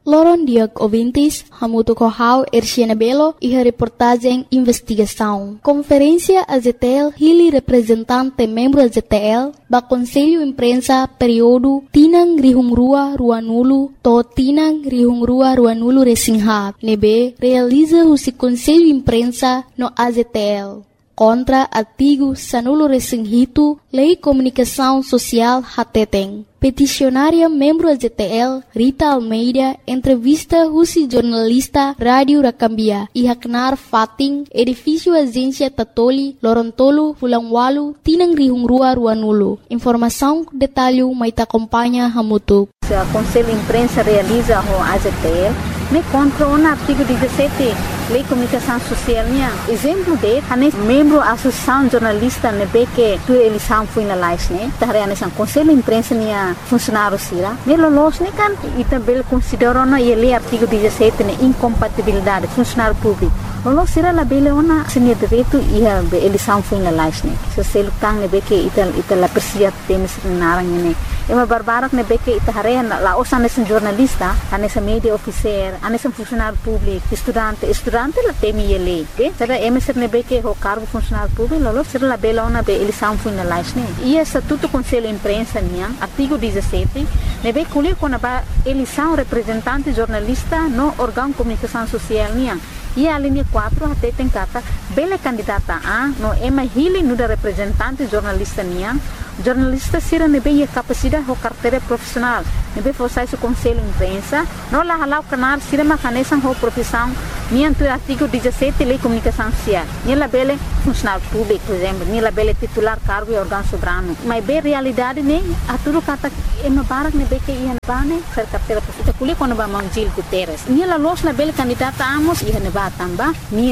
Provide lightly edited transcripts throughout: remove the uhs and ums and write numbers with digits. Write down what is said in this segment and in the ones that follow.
Loron Diak ouvintes, Hamuto Kohau, Erciana Belo e a reportagem Investigação. Conferência AZTL, Hili representante membro AZTL, ba Conselho Imprensa período Tinang Rihungrua Ruanulu, to Tinang Rihungrua Ruanulu Resinghat, nebe realiza o Conselho Imprensa no AZTL. Contra artigo Sanulo Resinghito, Lei Comunicação Social Hateteng. Peticionária membro AZTL, Rita Almeida, entrevista Rusi jornalista Rádio Rakambia, Ihaknar Fating, edifício Agência Tatoli, Lorontolo, Fulangwalu, Tinang Rihungrua Ruanulu. Informação, detalhe, maita acompanha Hamutuk. O Conselho Imprensa realiza o AZTL, me contra o artigo 17, Lei Comunicação Social. Exemplo de, membro da Associação Jornalista, que a eleição foi na LAIS, o Conselho Imprensa funcionário sira. Nelo los kan e também considerou na lei artigo 17 incompatibilidade funcionário público. Lo sira la bele ona senia direito e a eleição foi na LAIS. Se selo kang que ita la persia temes narang ini. Ema barbarak que ita harea la osa nesse jornalista, nesse media officer, nesse funcionário público, estudante la temi ele. Será emeser que o cargo funcionário público, lo sira la bele ona eleição foi na LAIS. E estatuto Conselho Imprensa artigo 17, nebe colher quando a eleição representante jornalista no órgão de comunicação social e a linha 4 até tem cata bela candidata a no ema hili no da representante jornalista jornalista sira nebe a capacidade ou carteira profissional nebe forçar o Conselho Imprensa no la halau canal sira macanesan ou profissão nianto artigo 17 Lei Comunicação Social nela bela funcionário público por exemplo nela bela titular cargo e órgão soberano mas bem realidade a tudo kata ema barak nebe que ia bane ser carteira profissional colhe quando ba Mangil Guterres nela los na bela candidata amos ia neba tamba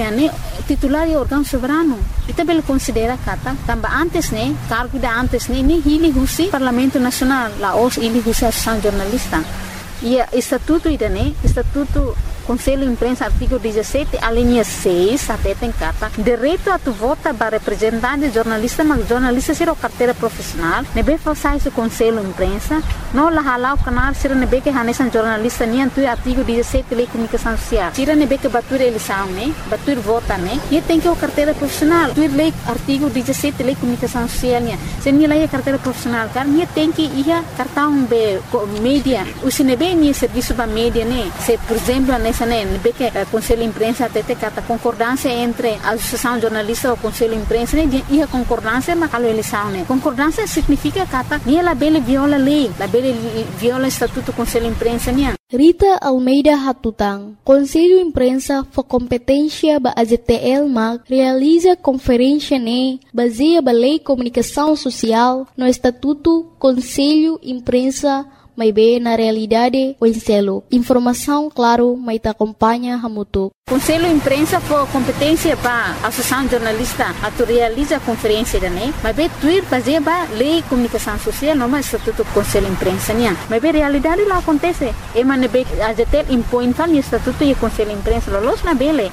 titular e órgão soberano e também considera kata tamba antes cargo da antes ni hili husi Parlamento Nacional la os hili husi Associação Jornalista e estatuto estatuto Conselho Imprensa artigo 17 a linha 6 até tem cata direito a tu vota para representante jornalista mas jornalista ser o carteira profissional nebe forçar o Conselho Imprensa não la halau canal ser nebe que hanesan jornalista ni antu artigo 17 Lei Comunicação Social ser nebe que batur eleição batur vota e tem que o carteira profissional tu lei artigo 17 Lei Comunicação Social se ni lei carteira profissional car ni tem que ia cartão be mídia o se nebe ni serviço ba mídia se por exemplo que o Conselho Imprensa até cata concordância entre a Associação Jornalista e o Conselho Imprensa e a concordância mas a eleição concordância significa cata ni ela bele viola lei la bele viola estatuto do Conselho Imprensa Rita Almeida Hatutang, Conselho Imprensa for competência ba AZTL MAG realiza conferência baseia ba Lei Comunicação Social no Estatuto Conselho Imprensa mas bem na realidade o enselo. Informação, claro, mas te acompanha Hamutuk. Conselho Imprensa for competência para a Associação Jornalista a tu realiza a conferência mas bem tuir baseia ba Lei Comunicação Social no mais Estatuto Conselho Imprensa mas bem realidade lá acontece ema nebe AZTL impõe tal Estatuto e Conselho Imprensa los na bele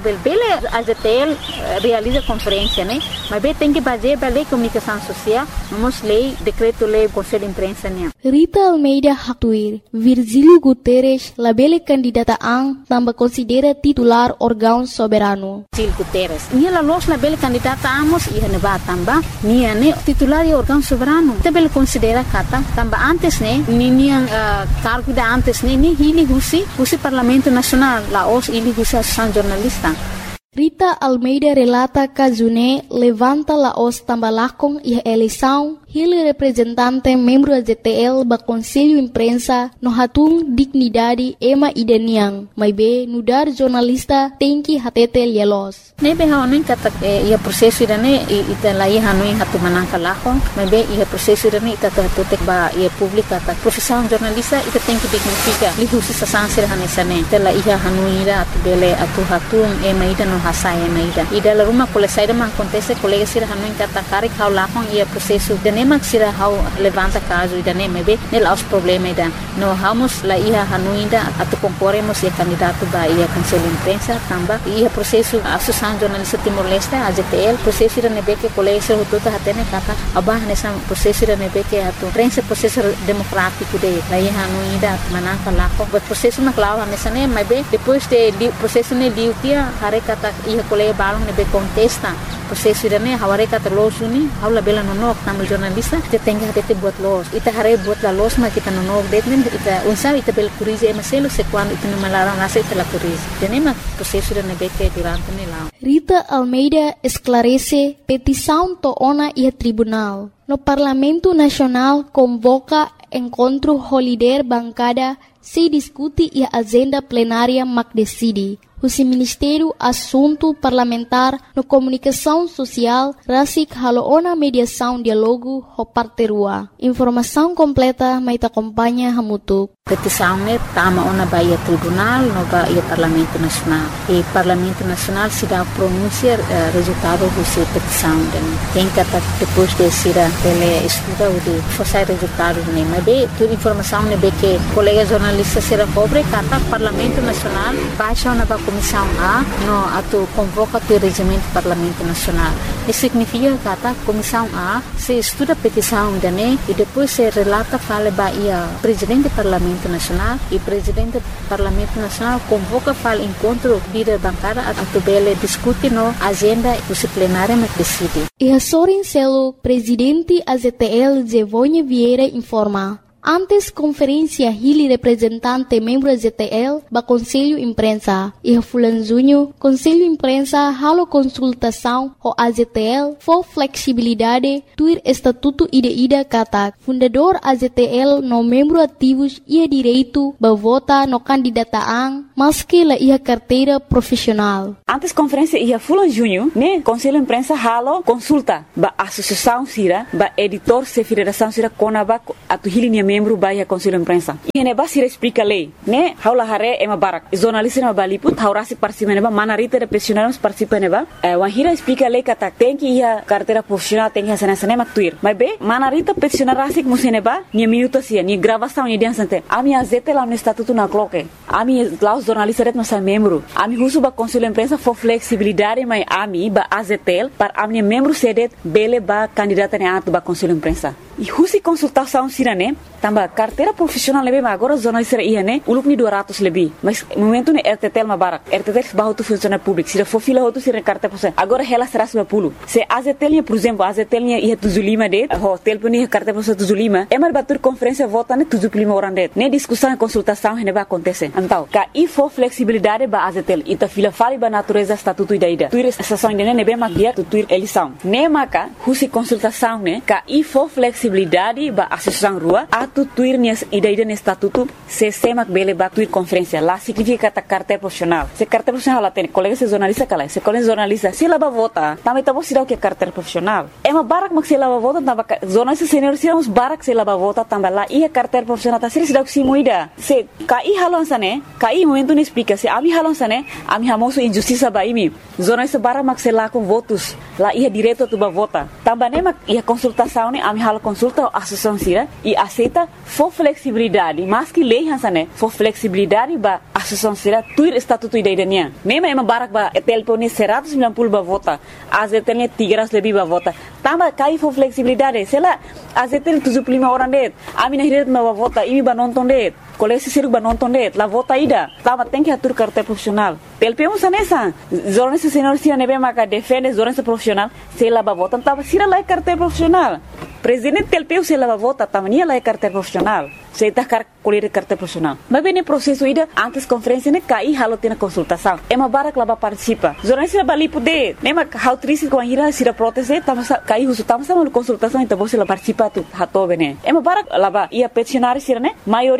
AZTL realiza conferência mas bem tem que baseia ba Lei Comunicação Social vamos lei decreto lei Conselho Imprensa Rita Almeida Hatuir, Virgílio Guterres, labele candidata também considera titular órgão soberano. Virgílio Guterres, ela los labele candidata amos e neba tamba, titular e órgão soberano. Também considera kata tamba antes cargo da antes ni hili husi Parlamento Nacional, la os hili husi Associação Jornalista. Rita Almeida relata que June levanta la os tambalakong e a eleição ele representante membro da ZTL ba Conselho Imprensa no hatung dignidade ema ideniang mas be nudar jornalista tem que hatete lielos nebe hanuin kata ia prosesso irane ita lai hanuin hatu manangka lako mas be ia prosesso irane ita hatutek ba ia publika ta profissão jornalista ita tem que dignifica lihusi sasansir hanesane tela ia hanuira atu bele atu hatung ema ida no hasai ema ida la rumah kole saida man acontece colega sir hanuin kata karik hau lakong ia prosesso nema sira hau levanta caso ida nema be nela os problema ida no vamos la ia hanuinda atu concorremos e candidato ba ia cancela imprensa tamba ia processo associação jornalista Timor-Leste AZTL processo ida nebe que colégio tudo hatene kata abah nessa processo ida nebe que atu prensa processo democrático de la ia hanuinda manaka lako but processo na clava nessa nema be depois de processo ne liutia hare kata ia colégio balong nebe contesta processo ida ne haware kata losuni haula bela nonok tamu jornalista te tenga te buat los ita hare buat la los ma kita nonok detnen ita unsa ita bel curize maselo se quando ita no malara nasa ita la curize tenema processo ida ne beke tirante ne la Rita Almeida esclarece petição toona e tribunal. No Parlamento Nacional convoca encontro holiday bancada se discute e agenda plenária mac decide. O Ministério Assunto Parlamentar no Comunicação Social Rasik Haloona Mediação Dialogo Hoparterua. Informação completa mais acompanha Hamutuk. Petição ne tama ona baia tribunal no baia Parlamento Nacional. E Parlamento Nacional se dá pronúncia resultado dessa petição. Tem que depois de ser ele estuda o de forçar resultados ne. Mas bem, toda informação ne be que colega jornalista será cobre kata Parlamento Nacional baixa ona ba Comissão A no atu convoca o regimento do Parlamento Nacional. Isso significa que a Comissão A se estuda a petição dane e depois se relata fala baia presidente do Parlamento Nacional e presidente do Parlamento Nacional convoca fala encontro líder bancada a tubele discute no agenda disciplinária mas decide. E a Sorin Celo, presidente AZTL Zevonha Vieira informa. Antes conferência Hili representante membro ZTL ba Conselho Imprensa e a Fulanzunho Conselho Imprensa halo consultação o AZTL for flexibilidade tuir estatuto ida kata fundador AZTL no membro ativos ia direito ba vota no candidataan maski la ia carteira profissional. Antes conferência ia Fulanzunho ne Conselho Imprensa halo consulta ba associação sira ba editor se federação sira konaba atu Hili membro baia Conselho Imprensa. E ne basira explica lei, né? Haula hare ema barak. Jornalista na baliput haurasi participa neba manarita de profissionais participa neba. Wahira explica lei kata tem que ia carteira profissional tem que sana mak tuir. Mas be manarita profissional rasik museneba ni minuto sia ni gravação ni dia sante. Ami azete lá no estatuto na cloque. Ami lá jornalista ret nossa membro. Ami husu ba Conselho Imprensa for flexibilidade mai ami ba azetel para ami membro sedet bele ba candidata ne atu ba Conselho Imprensa. E husi consultação sirane tamba carteira profissional lebe ma agora jornalista ia ne uluk ni 200 lebih mas momento ne RTTL ma barak RTTL bahu tu funcionário público sira for fila hotu sira carteira profissional agora ela será 110 se AZTL nya por exemplo AZTL nya ia 75 de hotel puni carteira profissional 75 emar batur conferência vota ne 75 orang de ne discussão e consultação ne ba acontece então ka e for flexibilidade ba AZTL ita fila fali ba natureza estatuto ida tuir estação de ne be ma dia tuir eleição ne maka husi consultação ne ka e for flexibilidade ba associação rua atu tuir ni ida ne estatuto se semak bele ba tuir conferência lá significa ta carteira profissional se carteira profissional lá tem colega se jornalista kala se colega jornalista se lá ba vota também tá você que carteira profissional é uma barak mak se lá ba vota tamba jornalista senior se uns barak se lá ba vota tamba lá ia carteira profissional ta se si muida se kai halon sane kai momento ne explica se ami halon sane ami hamoso injustiça ba imi jornalista barak mak se lá com votos lá ia direto tu ba vota tamba ne mak ia consultação ne ami halo consulta associação sira e aceita for flexibilidade mas que lei hansane for flexibilidade ba associação sira tuir estatuto idaiania mesmo ema barak ba telpone 190 ba vota azetelnya 300 lebih ba vota tamba kai for flexibilidade sela azetel 75 orang det ami na hiret ba vota imi ba nonton det kolesi siru ba nonton det la vota ida tamba tem que atur carteira profissional telpemos anessa jornalista senior sira nebe maka defende jornalista profissional sela ba vota tamba sira la carteira profissional presidente telpeu se lava vota tamania la carteira profissional se tá colher carteira profissional mas bem processo ida antes conferência ne cai halo tem consultação é uma barak laba participa jornalista bali poder nema how triste com a ira sira proteste tamo cai uso tamo consultação então você la participa tu hato bene é uma barak laba ia peticionário sira ne maioria laba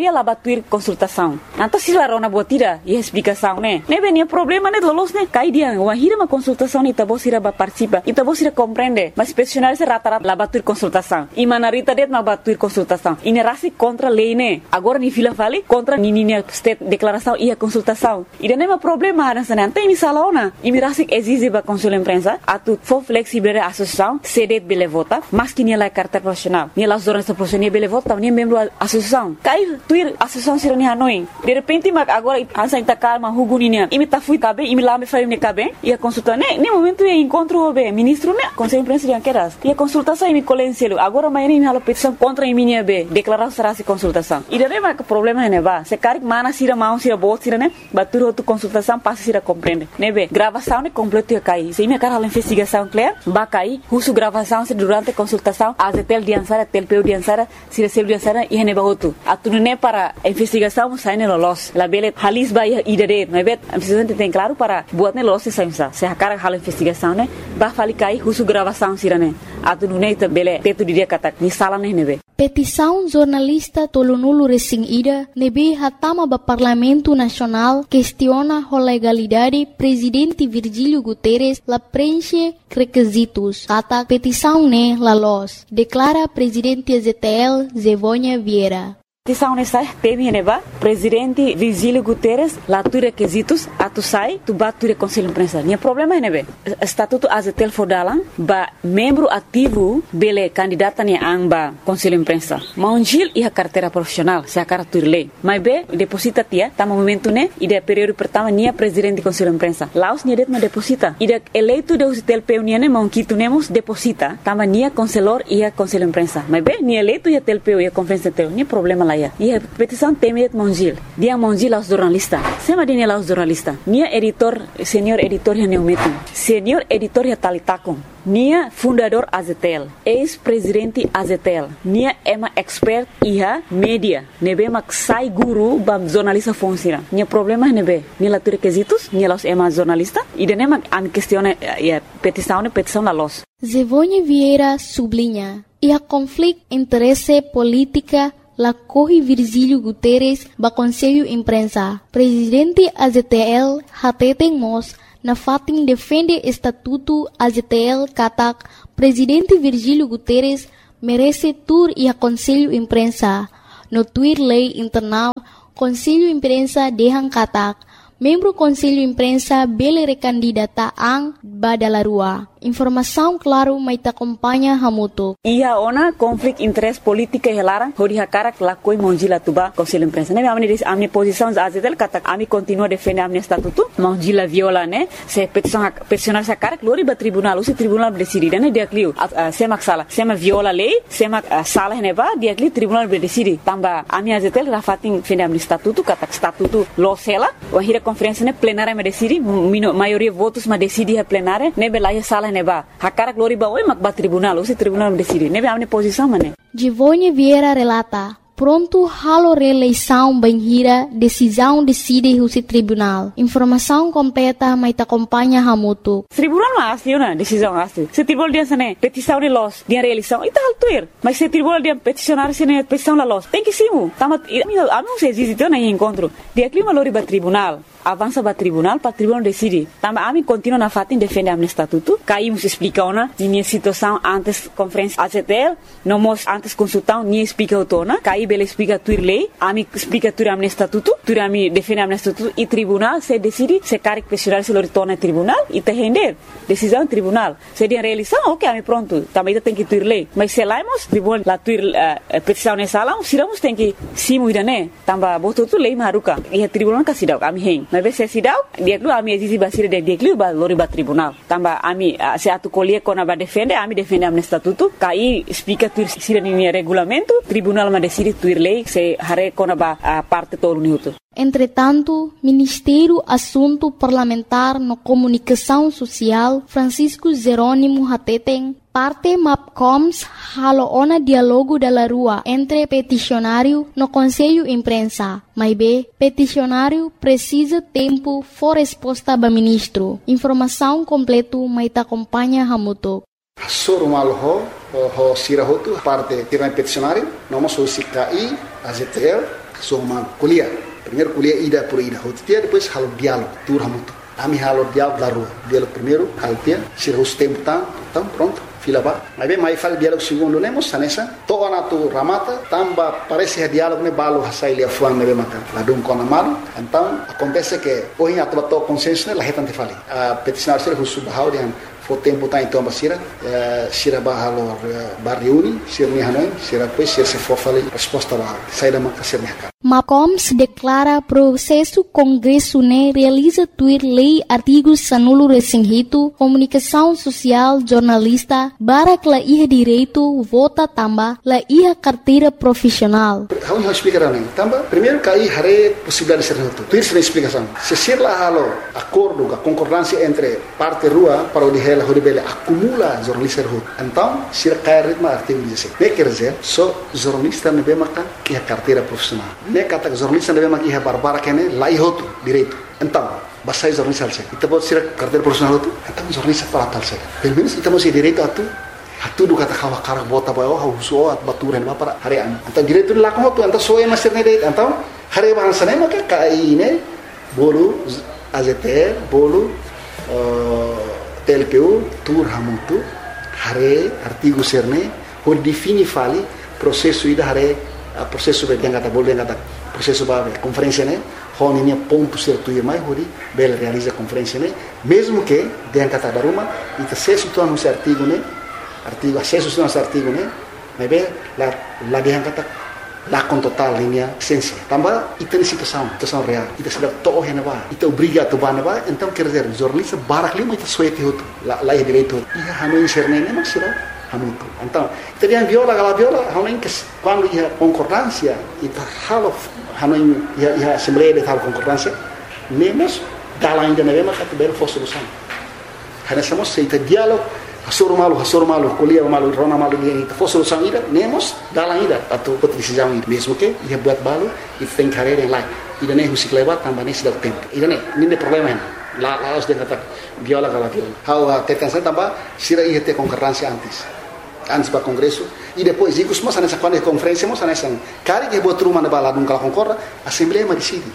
batuir consultação. Então se lá na botira e explicação, né? Não é problema, né? Lolos, né? Cai dia, o ahira uma consultação e tabo sira ba participa, e tabo sira compreende, mas peticionário se rata lá batuir consultação. E manarita det ma batuir consultação. E ne rasi contra lei, né? Agora ni fila fale contra ni state declaração e a consultação. E não é problema, né? Tem mi salona. E mi rasi exige ba consul imprensa, a tu for flexível a associação, cedet bele vota, mas que ni la carta profissional. Ni la jornalista profissional bele vota, ni membro associação. Cai tuir associação sira ni Hanoi. De repente mag agora ansa inta calma huguninia. E mi ta fui cabe, e mi lá me faz me cabe, e a consulta, né? Nem momento é encontro o ministro, né? Conselho imprensa de anqueras. E a consultação e mi colenselo. Agora amanhã me hala petição contra a minha B, declarar será se consultação. E daí mas o problema é neva. Se caric mana sira mão sira bot sira, né? Batur outro consultação passa sira compreende. Né be? Gravação né completo ia cair. Se minha cara hala investigação clear, ba cair, uso gravação se durante consultação, azetel diansara, telpeu diansara, sira selo diansara e neva outro. Atunu né para investigação sai no los. La bele halis ba ia idade, né be? A investigação tem claro para buat né los se saimsa. Se a cara hala investigação né, ba fali cair, uso gravação sira né. Atunu né bele teto dia kata ni sala né neve. Petição jornalista tolonulu resing ida nebe hatama ba Parlamento Nacional questiona a legalidade presidente Virgílio Guterres la preenche requisitos. Kata petição ne la los, declara presidente ZTL Zevônia Vieira. Petição nessa teme neva presidente Virgílio Guterres lá tu requisitos atu sai tu bature conselho imprensa. Nia problema é neve estatuto azetel fodalan ba membro ativo bele candidata ni amba conselho imprensa. Maunjil e a carteira profissional se a carta lei. Mas be deposita tia tama momento né e de período pertama nia presidente conselho imprensa. Laos nia det ma deposita. E de eleito de usitel peu né monquito nemos deposita tama nia conselor e a conselho imprensa. Mas be nia eleito e a tel peu e a conferência teu nia problema lá. E a petição temet Mongil. Dia Mongil aos jornalistas. Sema dia aos jornalistas. Nia editor, senior editor ya neumetum. Senior editor ya talitakon. Nia fundador Azetel. Ex-presidente Azetel. Nia ema expert iha media. Nebe mak sai guru bam jornalista fonsira. Nia problema nebe. Nia la requisitos. Nia los ema jornalista. E de nema am questione petição la los. Zevônia Vieira sublinha. E a conflito interesse política la corre Virgílio Guterres ba Conselho Imprensa. Presidente AZTL hateten mos na fatin defende estatuto AZTL katak Presidente Virgílio Guterres merece tur e a Conselho Imprensa. No tweet lei internal Conselho Imprensa dehan katak membro Conselho Imprensa bele recandidata ang badalarua. Informação claro mai ta acompanha hamuto. Ia ona conflict interest política helara hori hakara lakoi monjila tuba Conselho Imprensa. Ne amni posição azetel kata ami continua defender amni estatuto monjila viola né se peticionar sa cara glori ba tribunal usi tribunal decidir né dia clio semak sala sema viola lei semak sala neva dia clio tribunal decidir tamba ami azetel rafatin defender amni estatuto kata estatuto losela o hira conferência né plenária me decidir maioria votos ma decidir a plenária ne belaya sala neba hakara glori ba oi mak ba tribunal usi tribunal decidir nebe amne posição mané Zevônia Vieira relata pronto halo reeleição banhira decisão decide o tribunal. Informação completa mai ta acompanha hamuto. Tribunal mas na decisão asli. Se tribunal dia sane petição de los dia reeleição e tal tuir. Mas se tribunal dia peticionar sene petição la los. Tem que simu. Tama amigo se existe na encontro. Dia clima lori ba tribunal. Avança para tribunal decide. Tamba ami continua na fatin defende amne estatuto. Caímos explica ona minha situação antes conferência AZTL, nomos antes consultão ni explica otona. Caí bele explica tuir lei, ami explica tuir amne estatuto, tuir ami defende amne estatuto e tribunal se decide se caric pessoal se loritorna tribunal e te render decisão tribunal. Se dia realização, ok, ami pronto. Também tem que tuir lei. Mas se laimos tribunal la tuir petição nessa sala, siramos tem que simu idane. Tamba boto tu lei maruka. E a tribunal kasidau ami hen. Mas se sidau dia lu ami exige basira dia lu ba lori ba tribunal tamba ami se atu colie kona ba defende ami defende amne estatuto kai explica tu sira ni regulamento tribunal ma decide tu lei se hare kona ba parte todo minuto. Entretanto, Ministério Assunto Parlamentar no Comunicação Social Francisco Jerônimo Hateten parte MAPCOMS haloona diálogo da rua entre peticionário no Conselho Imprensa. Mas peticionário precisa tempo for resposta ba ministro. Informação completo mai ta acompanha hamuto. Surmal ho sirahotu parte tirna peticionário, noma solicita AZTL soma kuliah. Primeiro kuliah ida por ida. Hotia depois halo diálogo, tur hamutu. Ami halo diálogo da rua. Diálogo primeiro, altia, sira os tempo então pronto. Fila ba. Mas bem, mais fala diálogo segundo nemos sanessa. Toa na tu ramata, tamba parece diálogo ne balo hasai lia fuang nebe makan. Ladung kona malu. Então acontece que hoje atual to consenso ne lahetan te fali. A peticionar sira husu bahau dian o tempo tá então basira sira bahalo barriuni sira ni hanoi sira depois sira se for fali resposta lá sai da maka sira nika. MACOMS declara processo Congresso ne realiza tuir lei artigos sanulo resinghito, comunicação social, jornalista, barak la iha direito, vota tamba, la iha carteira profissional. How you speak around tamba, primeiro cai hare possibilidade de ser noto. Tuir sem explicação. Se ser lá halo acordo, a concordância entre parte rua para o de Horibele acumula jornalista rua. Então, se cai ritmo artigo 16. Ne quer dizer, só jornalista ne bemaka que a carteira profissional. Ne kata jornalista ne bemaka que a barbara que ne lá ihoto direito. Então, basai jornalista alse. Então pode ser carteira profissional tu. Então jornalista para tal se. Pelo menos então se direito a tu. Hatu do kata kawa karak bota bayo huso at baturan ba para harian. Então direito lá com tu. Então só é master ne direito. Então hari bahasa ne maka kai ne bolu AZT bolu TLPU, tur hamutu, hare artigo serne, por defini fali processo ida hare processo be yang kata boleh kata processo ba conferência ne, hon ini ponto certo ir mai hori bel realiza conferência ne, mesmo que yang kata daruma ita acesso tu anu artigo ne, artigo acesso tu anu artigo ne, mas be la yang kata lá com total linha essência. Também ita situação real. Ita sudah toh yang ba, ita obriga tu ba ba, então quer dizer jornalista barak lima ita suete hotu, lá é direito. Ia hanu inserne ne mas sira hanu tu. Então, ita dia viola hanu que quando ia concordância, ita halo hanu ia assembleia de tal concordância, nemos dala ainda na mesma categoria for solução. Hana somos ita diálogo Hasur malu, kuliah malu, rona malu dia itu. For solução ida, nemos dalam ida atau decisão ida. Mesmo que ia buat balu, itu tem carreira yang lain. Ida ne musik lewat tambah ne sudah tempo. Ida ne, ini problema ini. Lá os de kata viola kala viola. How tetansa tambah sira ia te concordância antes para congresso e depois ikus mas nessa quando conferência mas nessa cari que botou uma na bala nunca concorda, assembleia mas decide.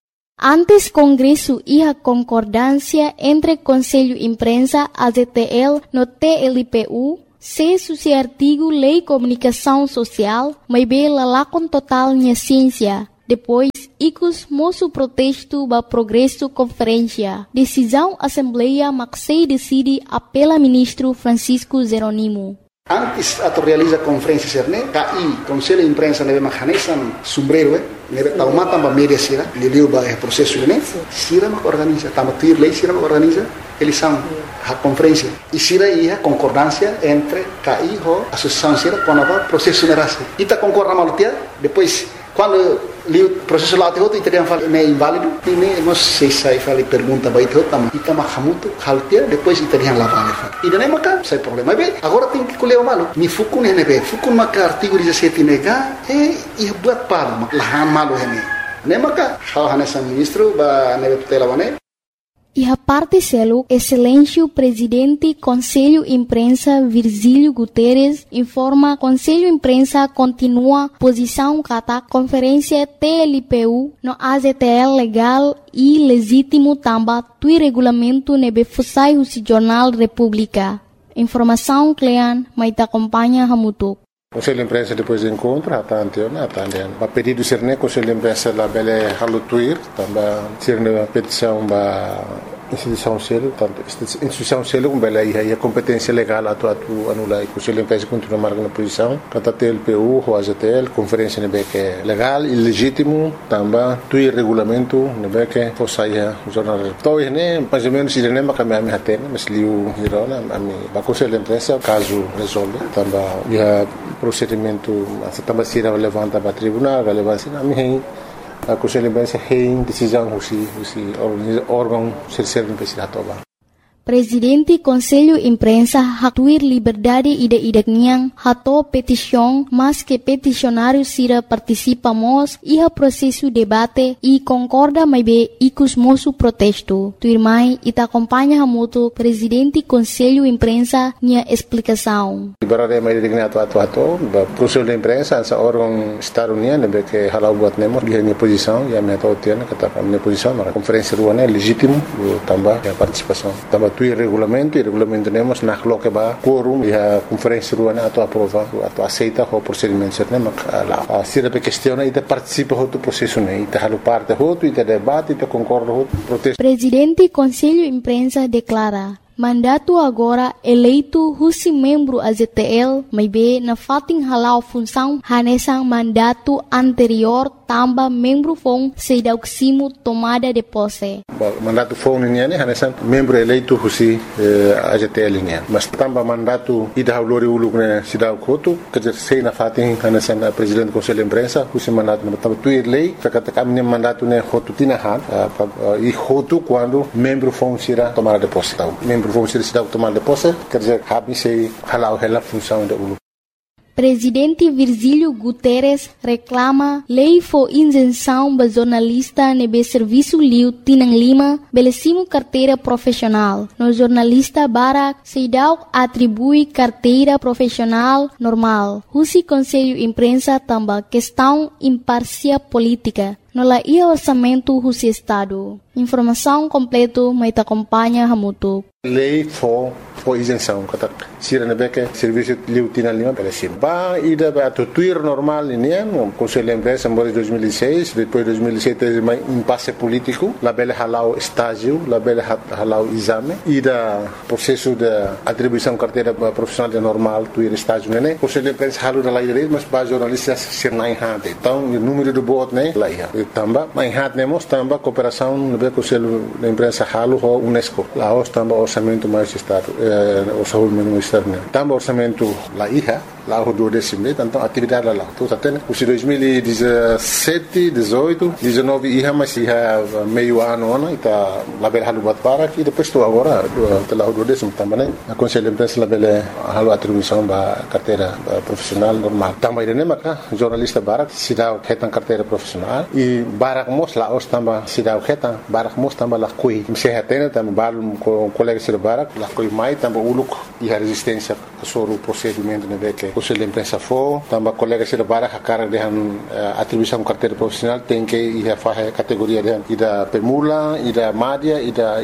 Antes Congresso iha concordância entre Conselho Imprensa, AZTL, no TLPU, se suci artigo Lei Comunicação Social, mas bela lá com total minha ciência. Depois, icus moço protesto ba progresso conferência. Decisão Assembleia Maxei decide apela ministro Francisco Jeronimo. Antes atau realiza conferência serne, KI, Conselho de Imprensa nebe mahanesan sombrero, nebe taumata ba media sira, liliu ba processo ne, sira mak organiza, tama tuir lei sira mak organiza, eles são a conferência. E sira ia concordância entre KI ho associação sira com a processo nerase. Ita concorda malutia, depois quando o processo lá teoto italiano fala é inválido, e nem nós sei fala pergunta vai teoto, ita mahamuto haltia, depois italiano lá vale fala. E daí maka sai problema. Bem, agora tem que colher o malu. Ni fukun hene be, fukun maka artigo 17 nega, e buat para lahan malu hene. Ne maka hal hanesan ministro ba nebe tutela wane. E a parte selo, Excelência Presidente Conselho Imprensa Virgílio Guterres informa Conselho Imprensa continua posição kata conferência TLPU no AZTL legal e legítimo tamba tui regulamento nebe fusai husi Jornal República. Informação Clean, maita acompanha Hamutuk. Conselho de Imprensa depois do encontro, atende. Para pedido ser ne Conselho de Imprensa lá bele halutuir, também ser ne petição ba instituição selo, tanto instituição selo com bele aí a competência legal atu anula e Conselho de Imprensa continua marcando posição, kata TLPU, o AZTL, conferência ne que legal e legítimo, também tu regulamento ne que fosse o jornal. Então ne mais ou menos ele ne makamami hatene, mas liu hirona ami ba Conselho de Imprensa caso resolve, também procedimento também será levantado para tribunal, relevância na minha a Conselho de Imprensa tem decisão se órgão ser serve para se atobar. Presidente Conselho Imprensa hatuir liberdade ida-idakniang hato petisyong mas que peticionário sira participamos iha processo debate e concorda mai be ikus mosu protesto. Tuirmai ita acompanha hamuto Presidente Conselho Imprensa nia explicação. Liberade mai digna atu Conselho Imprensa sa órgão estado-uniano que halau buat nemo dia minha posição e a minha totiana kata minha posição na conferência ruana é legítimo tambah a participação tambah tu regulamento temos na que ba quorum e a conferência ruana atu aprova atu aceita o procedimento certo mak la sira pe questiona e participa do processo né e halu parte e debate e concorda protesto. Presidente Conselho Imprensa declara mandato agora eleito husi membro AZTL may be na fating halau função hanesang mandato anterior tamba membro fong sedauksimo tomada de posse. Mandato fong niya hanesang membro eleito husi AZTL niya. Mas tamba mandato ida lori uluk na sidaw koto kajer sei na fating hanesang presidente Conselho Imprensa husi mandato na tamba tuir lei kakata kami mandato ne hotu tinahan e hotu quando membro fong sira tomada de posse. Vamos ser cidade tomar de posse, quer dizer, cabe se halau ela função da ULU. Presidente Virgílio Guterres reclama lei for isenção ba jornalista nebe serviço liu Tinang Lima belecimo carteira profissional. No jornalista Barak Seidau atribui carteira profissional normal. Husi Conselho Imprensa tamba questão imparcial política. No la ia orçamento husi Estado. Informação completo mai ta acompanha hamutu. Lei for isenção kata sira nebeke serviço liu Tinang Lima belecimo. Ba ida ba tuir normal ini no Conselho Imprensa em 2006, depois 2007 teve mais impasse político, la bela halau estágio, la bela halau exame, ida processo de atribuição carteira profissional de normal tuir estágio né. Conselho Imprensa halu da lei mas ba jornalistas ser na hade. Então o número de votos né lá ia. Tamba mai hade nemos tamba cooperação no Conselho Imprensa halu ho UNESCO. Lá os tamba orçamento mais estado orçamento externo. Tamba orçamento lá ia lá o 12 então atividade lá tudo até o 2017 18 19 ia mas ia meio ano ona ita lá bela halu bat para e depois tu agora lá o 12 também a Conselho Imprensa lá bela halu atribuição ba carteira profissional normal também irene maka jornalista barak sidau ketan carteira profissional e barak mos lá os tamba sidau ketan barak mos tamba lá kui sehatena tamba balum com colega sir barak lá kui mai tamba uluk e a resistência sobre o procedimento né que Conselho Imprensa for, também colegas da Barak a cara de atribuição carteira profissional tem que ir a fazer categoria de da permula, da média,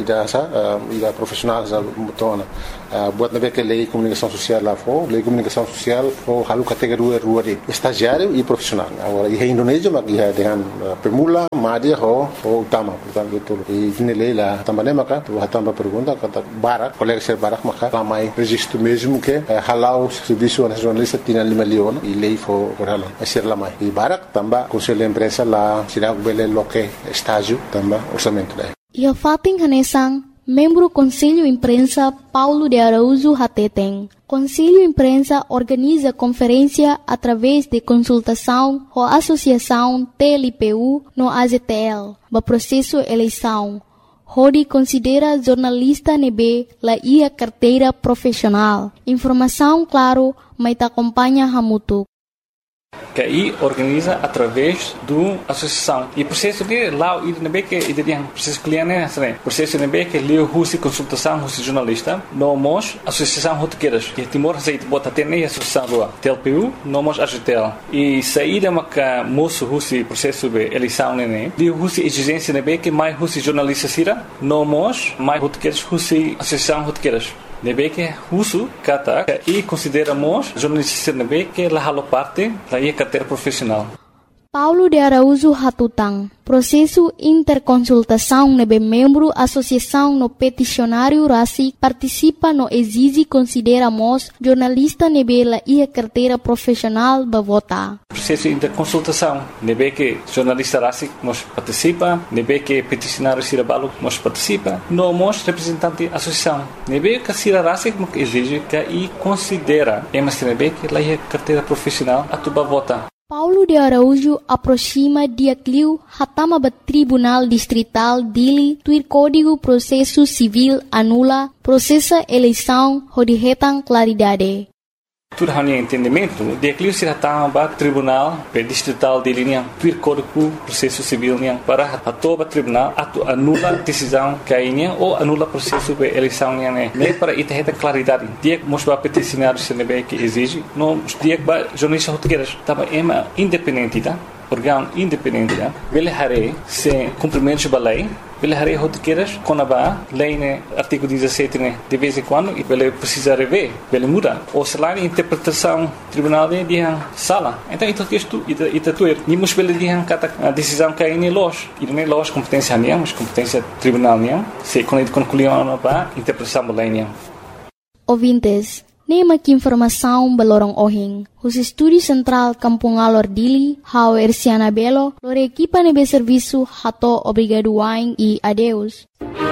da profissional da mutona. Buat na que lei comunicação social lá for, lei comunicação social for halu categoria rua de estagiário e profissional. Agora e Indonésia mas ia dengan permula, média ou utama, portanto tudo. E ne lei lá também maka, tu também pergunta kata Barak, colegas da Barak maka ramai registro mesmo que halau serviço na jornalista Tinang Lima Leon e lei for halau. Asir lamai. E Barak também Conselho Imprensa lá sirag bele loke estágio também orçamento daí. Ia fating hanesang membro Conselho Imprensa Paulo de Araújo Hateteng. Conselho Imprensa organiza conferência através de consultação ou associação TLPU no AZTL, ba processo eleição. Hodi considera jornalista nebe la ia carteira profissional. Informação claro, mas ta acompanha hamutu. Que aí organiza através do associação e processo de lá o IDNB que ideia processo cliente né processo IDNB que leu husi consultação husi jornalista nomos associação rotequeiras e Timor aceita bota ter nem associação rua TLPU nomos AGTL e saída maca moço husi processo de eleição né leu husi exigência IDNB que mais husi jornalista sira nomos mais rotequeiras husi associação rotequeiras nebe que uso kata e consideramos jornalista nebe que la halo parte da ia carteira profissional. Paulo de Araújo Hatutang. Processo interconsultação nebe membro associação no peticionário RACI participa no exige consideramos jornalista nebe la ia carteira profissional ba vota. Processo interconsultação nebe que jornalista RACI nos participa, nebe que peticionário Sirabalo nos participa, nós representante associação nebe que Sira RACI exige que e considera mas nebe que la ia carteira profissional atuba vota. Paulo de Araújo aproxima dia cliu hatama ba Tribunal Distrital Dili tuir Código Processo Civil anula processa eleição rodihetang claridade. Tudo hanya entendimento, dia cliu se hatama ba Tribunal Distrital Dili niang tuir Código Processo Civil niang para atoba tribunal atu anula decisão kainya ou anula processo de eleição niang ne para iterhetang claridade. Dia mos ba peticionário senebe que exige no dia ba jornalista rotegueiras tava ema independente tá órgão independente tá ele hare se cumprimentos da lei ele hare rotegueiras com a lei né artigo 17 né de vez em quando e ele precisa rever ele muda ou se lá interpretação tribunal de dia sala então isso que isto tuer ni mos ele dia kata a decisão que é los e não é los competência minha mas competência tribunal minha se quando concluiu a interpretação da lei minha. Ouvintes, nema que informação balorong ohing. Os estúdios central Kampung Alor Dili, hau Erciana Belo, lore equipa nebe serviço hato obrigado waing e adeus.